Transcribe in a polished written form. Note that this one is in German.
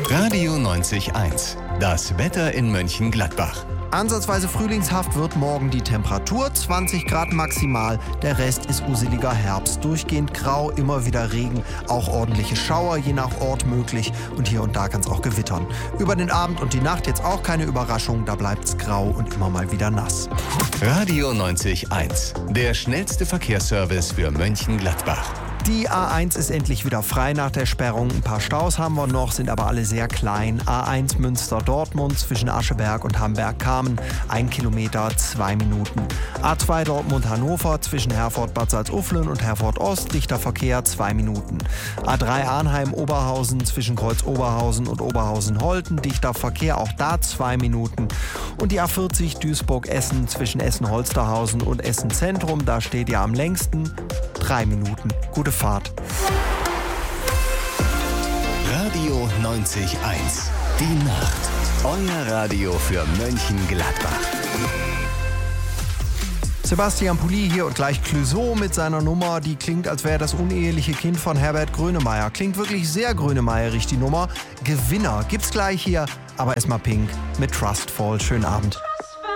Radio 90.1. Das Wetter in Mönchengladbach. Ansatzweise frühlingshaft wird morgen die Temperatur, 20 Grad maximal. Der Rest ist useliger Herbst. Durchgehend grau, immer wieder Regen, auch ordentliche Schauer, je nach Ort möglich. Und hier und da kann es auch gewittern. Über den Abend und die Nacht jetzt auch keine Überraschung, da bleibt's grau und immer mal wieder nass. Radio 90.1. Der schnellste Verkehrsservice für Mönchengladbach. Die A1 ist endlich wieder frei nach der Sperrung. Ein paar Staus haben wir noch, sind aber alle sehr klein. A1 Münster-Dortmund zwischen Ascheberg und Hamberg-Kamen, 1 Kilometer, 2 Minuten. A2 Dortmund-Hannover zwischen Herford-Bad Salzuflen und Herford-Ost, dichter Verkehr, 2 Minuten. A3 Arnheim-Oberhausen zwischen Kreuz-Oberhausen und Oberhausen-Holten, dichter Verkehr, auch da 2 Minuten. Und die A40 Duisburg-Essen zwischen Essen-Holsterhausen und Essen-Zentrum, da steht ja am längsten 3 Minuten. Gute Fahrt. Radio 90.1. Die Nacht. Euer Radio für Mönchengladbach. Sebastian Pulli hier und gleich Clouseau mit seiner Nummer. Die klingt, als wäre das uneheliche Kind von Herbert Grönemeyer. Klingt wirklich sehr grönemeyerig, die Nummer. Gewinner gibt's gleich hier. Aber erstmal Pink mit Trustfall. Schönen Abend.